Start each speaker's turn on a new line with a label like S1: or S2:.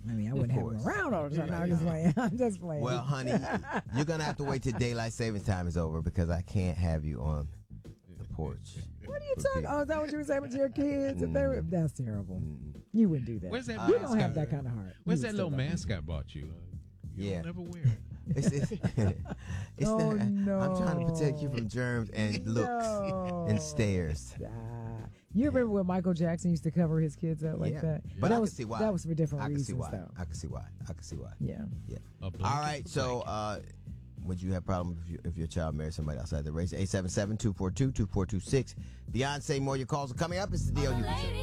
S1: I mean, I wouldn't have him around all the time. I'm just playing. I'm just playing.
S2: Well, honey, you're going to have to wait till daylight savings time is over because I can't have you on the porch.
S1: What are you talking? Oh, is that what you were saying to your kids? That's terrible. You wouldn't do that.
S3: Where's that
S1: you don't have that kind of heart.
S3: Where's that little mask I bought you? You don't never wear it.
S1: No.
S2: I'm trying to protect you from germs and looks and stares.
S1: You remember when Michael Jackson used to cover his kids up like that?
S2: But
S1: that
S2: I
S1: was,
S2: can see why.
S1: That was for different reasons,
S2: though. I can see why.
S1: Yeah.
S2: All right, so would you have problems if your child married somebody outside the race? 877-242-2426. Beyonce, more your calls are coming up. It's the DLU.